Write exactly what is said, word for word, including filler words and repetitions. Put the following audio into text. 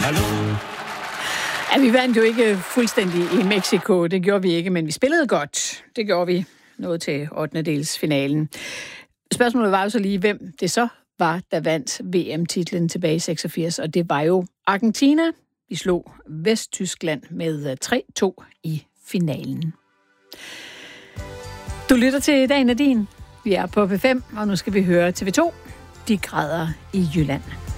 hallo. Ja, vi vandt jo ikke fuldstændig i Mexico. Det gjorde vi ikke, men vi spillede godt. Det gjorde vi. Noget til ottende dels finalen. Spørgsmålet var jo så lige, hvem det så var, der vandt V M-titlen tilbage i seksogfirs, og det var jo Argentina. Vi slog Vesttyskland med tre to i finalen. Du lytter til Dagen er din. Vi er på P fem, og nu skal vi høre T V to. De græder i Jylland.